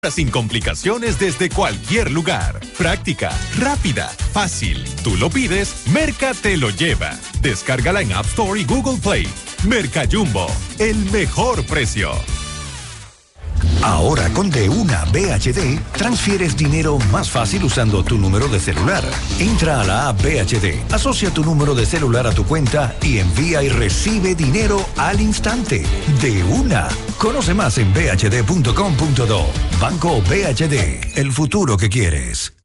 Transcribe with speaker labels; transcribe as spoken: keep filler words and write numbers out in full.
Speaker 1: Sin complicaciones desde cualquier lugar. Práctica, rápida, fácil. Tú lo pides, Merca te lo lleva. Descárgala en App Store y Google Play. Merca Jumbo, el mejor precio.
Speaker 2: Ahora con De Una B H D, transfieres dinero más fácil usando tu número de celular. Entra a la app B H D, asocia tu número de celular a tu cuenta y envía y recibe dinero al instante. De Una. Conoce más en b h d punto com punto do. Banco B H D, el futuro que quieres.